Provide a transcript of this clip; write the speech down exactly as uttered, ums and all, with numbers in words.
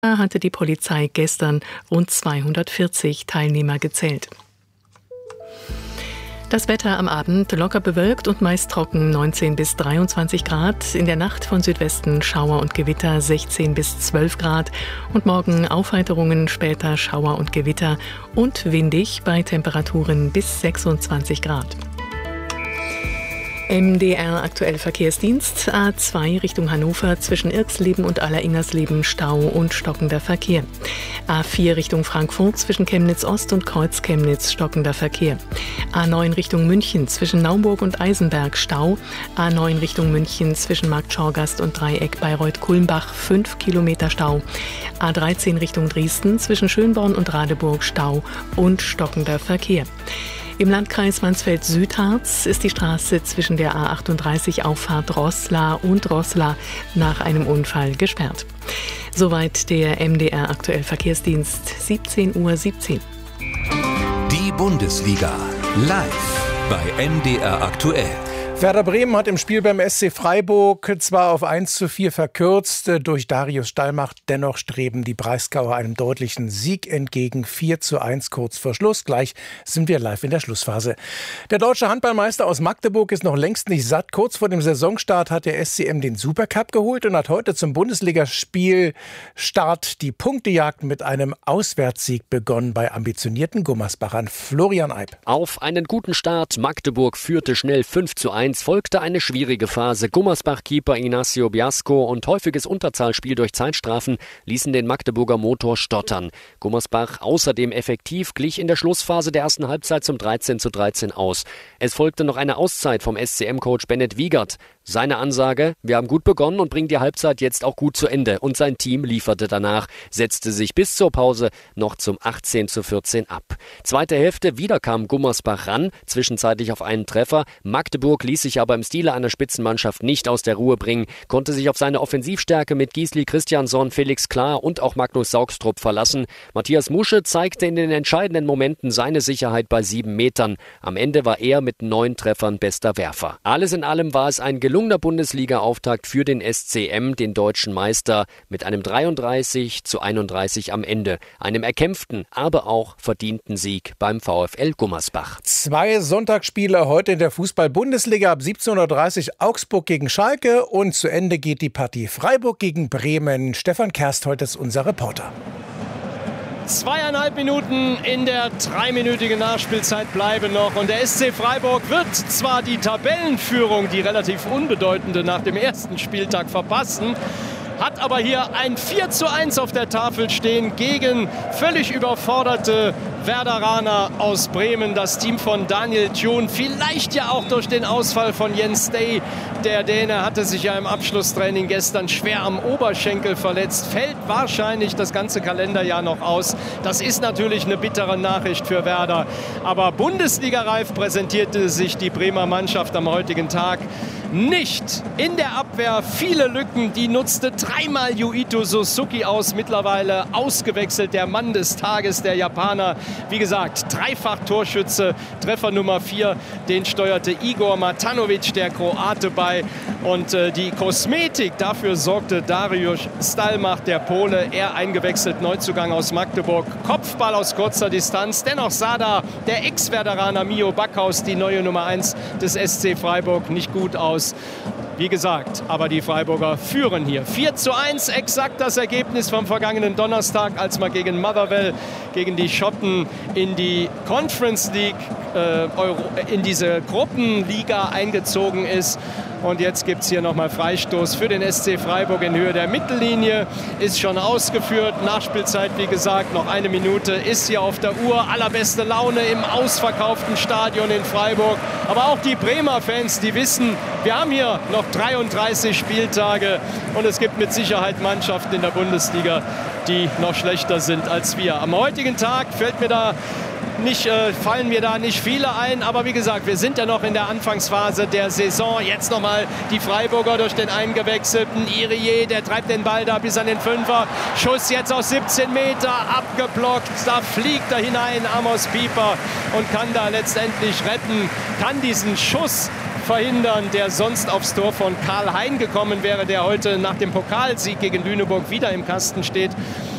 hatte die Polizei gestern rund zweihundertvierzig Teilnehmer gezählt. Das Wetter am Abend locker bewölkt und meist trocken, neunzehn bis dreiundzwanzig Grad. In der Nacht von Südwesten Schauer und Gewitter, sechzehn bis zwölf Grad. Und morgen Aufheiterungen, später Schauer und Gewitter und windig bei Temperaturen bis sechsundzwanzig Grad. M D R aktuell Verkehrsdienst, A zwei Richtung Hannover zwischen Irxleben und Alleringmersleben Stau und stockender Verkehr. A vier Richtung Frankfurt zwischen Chemnitz Ost und Kreuz Chemnitz stockender Verkehr. A neun Richtung München zwischen Naumburg und Eisenberg Stau. A neun Richtung München zwischen Markt Schorgast und Dreieck Bayreuth-Kulmbach fünf Kilometer Stau. A dreizehn Richtung Dresden zwischen Schönborn und Radeburg Stau und stockender Verkehr. Im Landkreis Mansfeld-Südharz ist die Straße zwischen der A achtunddreißig Auffahrt Roßla und Roßla nach einem Unfall gesperrt. Soweit der M D R aktuell Verkehrsdienst, siebzehn Uhr siebzehn. Die Bundesliga live bei M D R aktuell. Werder Bremen hat im Spiel beim S C Freiburg zwar auf eins zu vier verkürzt durch Darius Stallmacht, dennoch streben die Breisgauer einem deutlichen Sieg entgegen. vier zu eins kurz vor Schluss. Gleich sind wir live in der Schlussphase. Der deutsche Handballmeister aus Magdeburg ist noch längst nicht satt. Kurz vor dem Saisonstart hat der S C M den Supercup geholt und hat heute zum Bundesligaspielstart die Punktejagd mit einem Auswärtssieg begonnen bei ambitionierten Gummersbachern. Florian Eib. Auf einen guten Start. Magdeburg führte schnell fünf zu eins. Folgte eine schwierige Phase. Gummersbach-Keeper Inacio Biasco und häufiges Unterzahlspiel durch Zeitstrafen ließen den Magdeburger Motor stottern. Gummersbach außerdem effektiv glich in der Schlussphase der ersten Halbzeit zum dreizehn zu dreizehn aus. Es folgte noch eine Auszeit vom S C M-Coach Bennett Wiegert. Seine Ansage: Wir haben gut begonnen und bringen die Halbzeit jetzt auch gut zu Ende. Und sein Team lieferte danach, setzte sich bis zur Pause noch zum achtzehn zu vierzehn ab. Zweite Hälfte, wieder kam Gummersbach ran, zwischenzeitlich auf einen Treffer. Magdeburg ließ sich aber im Stile einer Spitzenmannschaft nicht aus der Ruhe bringen, konnte sich auf seine Offensivstärke mit Gisli Christiansson, Felix Klar und auch Magnus Saugstrup verlassen. Matthias Musche zeigte in den entscheidenden Momenten seine Sicherheit bei sieben Metern. Am Ende war er mit neun Treffern bester Werfer. Alles in allem war es ein gelungener Bundesliga-Auftakt für den S C M, den deutschen Meister, mit einem dreiunddreißig zu einunddreißig am Ende. Einem erkämpften, aber auch verdienten Sieg beim VfL Gummersbach. Zwei Sonntagsspiele heute in der Fußball-Bundesliga. Ab siebzehn Uhr dreißig Augsburg gegen Schalke und zu Ende geht die Partie Freiburg gegen Bremen. Stefan Kersthold ist unser Reporter. Zweieinhalb Minuten in der dreiminütigen Nachspielzeit bleiben noch. Und der S C Freiburg wird zwar die Tabellenführung, die relativ unbedeutende, nach dem ersten Spieltag verpassen, hat aber hier ein vier zu eins auf der Tafel stehen gegen völlig überforderte Werderaner aus Bremen. Das Team von Daniel Thun, vielleicht ja auch durch den Ausfall von Jens Stay. Der Däne hatte sich ja im Abschlusstraining gestern schwer am Oberschenkel verletzt. Fällt wahrscheinlich das ganze Kalenderjahr noch aus. Das ist natürlich eine bittere Nachricht für Werder. Aber Bundesliga-reif präsentierte sich die Bremer Mannschaft am heutigen Tag nicht. In der Abwehr viele Lücken, die nutzte dreimal Yuito Suzuki aus, mittlerweile ausgewechselt, der Mann des Tages, der Japaner. Wie gesagt, Dreifach-Torschütze, Treffer Nummer vier, den steuerte Igor Matanovic, der Kroate, bei. Und äh, die Kosmetik, dafür sorgte Darius Stallmacht, der Pole, er eingewechselt, Neuzugang aus Magdeburg. Kopfball aus kurzer Distanz, dennoch sah da der Ex-Werderaner Mio Backhaus, die neue Nummer eins des S C Freiburg, nicht gut aus. Wie gesagt, aber die Freiburger führen hier. vier zu eins, exakt das Ergebnis vom vergangenen Donnerstag, als man gegen Motherwell, gegen die Schotten in die Conference League, äh, Euro, in diese Gruppenliga eingezogen ist. Und jetzt gibt es hier nochmal Freistoß für den S C Freiburg in Höhe der Mittellinie. Ist schon ausgeführt. Nachspielzeit, wie gesagt, noch eine Minute ist hier auf der Uhr. Allerbeste Laune im ausverkauften Stadion in Freiburg. Aber auch die Bremer Fans, die wissen, wir haben hier noch dreiunddreißig Spieltage. Und es gibt mit Sicherheit Mannschaften in der Bundesliga, die noch schlechter sind als wir. Am heutigen Tag fällt mir da Nicht, äh, fallen mir da nicht viele ein, aber wie gesagt, wir sind ja noch in der Anfangsphase der Saison. Jetzt nochmal die Freiburger durch den eingewechselten Irié, der treibt den Ball da bis an den Fünfer. Schuss jetzt aus siebzehn Meter, abgeblockt, da fliegt er hinein, Amos Pieper, und kann da letztendlich retten, kann diesen Schuss verhindern, der sonst aufs Tor von Karl Hein gekommen wäre, der heute nach dem Pokalsieg gegen Lüneburg wieder im Kasten steht.